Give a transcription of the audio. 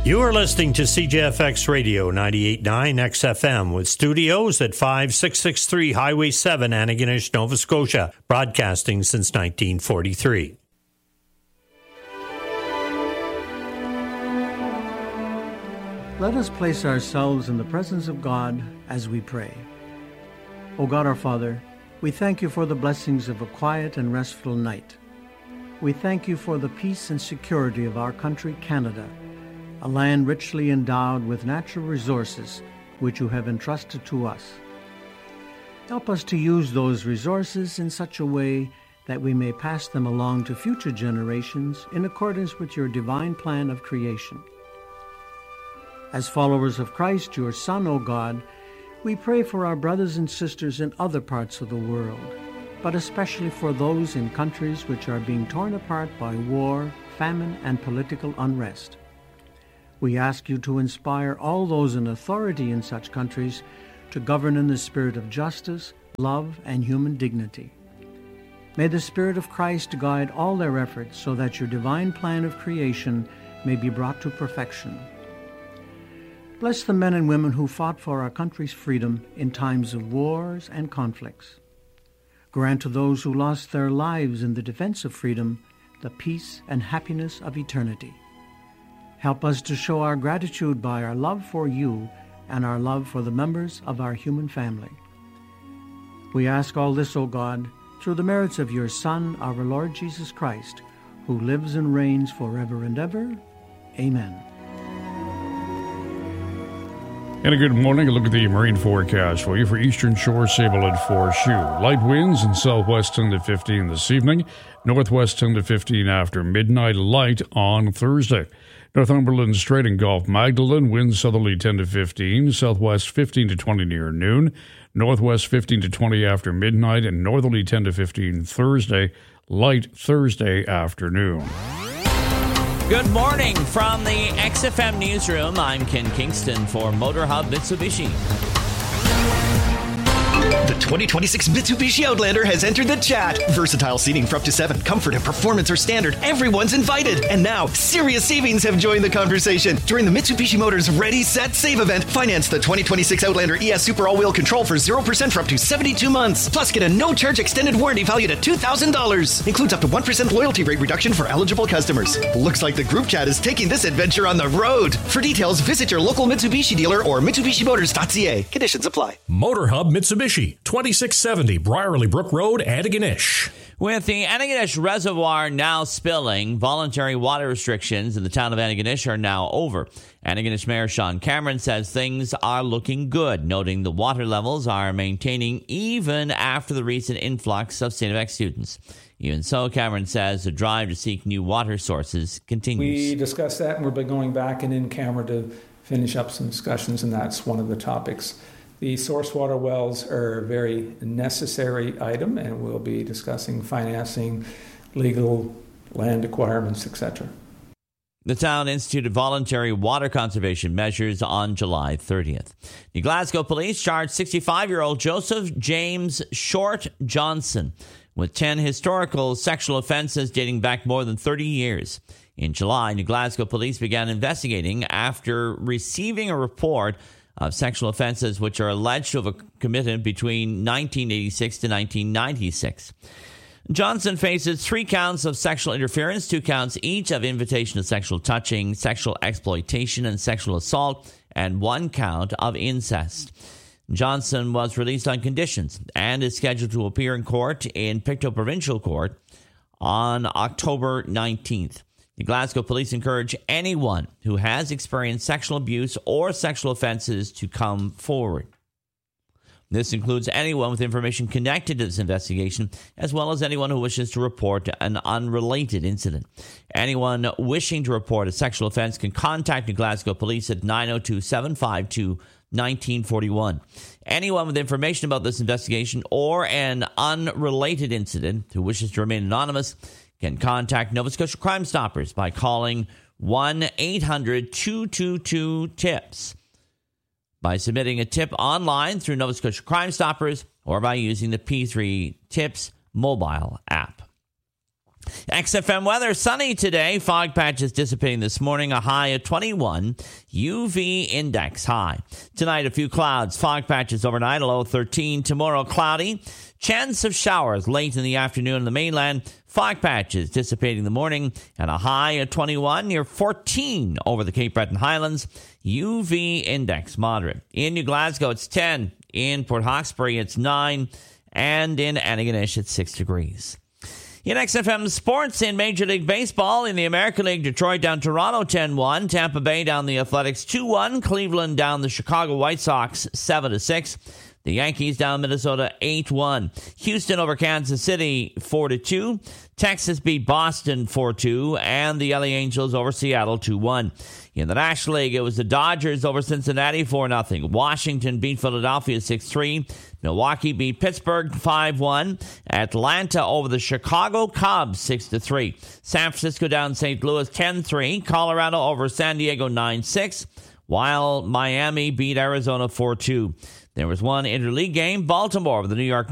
You are listening to CJFX Radio 98.9 XFM with studios at 5663 Highway 7, Antigonish, Nova Scotia, broadcasting since 1943. Let us place ourselves in the presence of God as we pray. O God our Father, we thank you for the blessings of a quiet and restful night. We thank you for the peace and security of our country, Canada, a land richly endowed with natural resources which you have entrusted to us. Help us to use those resources in such a way that we may pass them along to future generations in accordance with your divine plan of creation. As followers of Christ, your Son, O God, we pray for our brothers and sisters in other parts of the world, but especially for those in countries which are being torn apart by war, famine, and political unrest. We ask you to inspire all those in authority in such countries to govern in the spirit of justice, love, and human dignity. May the Spirit of Christ guide all their efforts so that your divine plan of creation may be brought to perfection. Bless the men and women who fought for our country's freedom in times of wars and conflicts. Grant to those who lost their lives in the defense of freedom the peace and happiness of eternity. Help us to show our gratitude by our love for you and our love for the members of our human family. We ask all this, O God, through the merits of your Son, our Lord Jesus Christ, who lives and reigns forever and ever. Amen. And a good morning. A look at the marine forecast for you for Eastern Shore, Sable and Foreshore. Light winds in southwest 10 to 15 this evening, northwest 10 to 15 after midnight, light on Thursday. Northumberland Strait and Gulf Magdalen, winds southerly 10 to 15, southwest 15 to 20 near noon, northwest 15 to 20 after midnight, and northerly 10 to 15 Thursday, light Thursday afternoon. Good morning from the XFM Newsroom. I'm Ken Kingston for Motor Hub Mitsubishi. The 2026 Mitsubishi Outlander has entered the chat. Versatile seating for up to 7. Comfort and performance are standard. Everyone's invited. And now, serious savings have joined the conversation. During the Mitsubishi Motors Ready, Set, Save event, finance the 2026 Outlander ES Super All-Wheel Control for 0% for up to 72 months. Plus, get a no-charge extended warranty valued at $2,000. Includes up to 1% loyalty rate reduction for eligible customers. Looks like the group chat is taking this adventure on the road. For details, visit your local Mitsubishi dealer or MitsubishiMotors.ca. Conditions apply. Motor Hub Mitsubishi, 2670 Briarley Brook Road, Antigonish. With the Antigonish Reservoir now spilling, voluntary water restrictions in the town of Antigonish are now over. Antigonish Mayor Sean Cameron says things are looking good, noting the water levels are maintaining even after the recent influx of St. FX students. Even so, Cameron says the drive to seek new water sources continues. We discussed that, and we'll be going back and in camera to finish up some discussions, and that's one of the topics. The source water wells are a very necessary item, and we'll be discussing financing, legal, land acquirements, etc. The town instituted voluntary water conservation measures on July 30th. The Glasgow police charged 65-year-old Joseph James Short Johnson with 10 historical sexual offenses dating back more than 30 years. In July, New Glasgow police began investigating after receiving a report of sexual offenses which are alleged to have committed between 1986 to 1996. Johnson faces 3 counts of sexual interference, 2 counts each of invitation to sexual touching, sexual exploitation, and sexual assault, and 1 count of incest. Johnson was released on conditions and is scheduled to appear in court in Pictou Provincial Court on October 19th. The Glasgow police encourage anyone who has experienced sexual abuse or sexual offenses to come forward. This includes anyone with information connected to this investigation, as well as anyone who wishes to report an unrelated incident. Anyone wishing to report a sexual offense can contact New Glasgow Police at 902-752-1941. Anyone with information about this investigation or an unrelated incident who wishes to remain anonymous can contact Nova Scotia Crime Stoppers by calling 1-800-222-TIPS, by submitting a tip online through Nova Scotia Crime Stoppers, or by using the P3 Tips mobile app. XFM weather, sunny today. Fog patches dissipating this morning, a high of 21. UV index high. Tonight, a few clouds. Fog patches overnight, a low of 13. Tomorrow, cloudy. Chance of showers late in the afternoon on the mainland. Fog patches dissipating in the morning, and a high of 21, near 14 over the Cape Breton Highlands. UV index moderate. In New Glasgow, it's 10. In Port Hawkesbury, it's 9. And in Antigonish, it's 6 degrees. In XFM Sports, in Major League Baseball, in the American League, Detroit down Toronto 10-1. Tampa Bay down the Athletics 2-1. Cleveland down the Chicago White Sox 7-6. The Yankees down Minnesota 8-1. Houston over Kansas City 4-2. Texas beat Boston 4-2. And the LA Angels over Seattle 2-1. In the National League, it was the Dodgers over Cincinnati 4-0. Washington beat Philadelphia 6-3. Milwaukee beat Pittsburgh 5-1. Atlanta over the Chicago Cubs 6-3. San Francisco down St. Louis 10-3. Colorado over San Diego 9-6. While Miami beat Arizona 4-2. There was one interleague game. Baltimore over the New York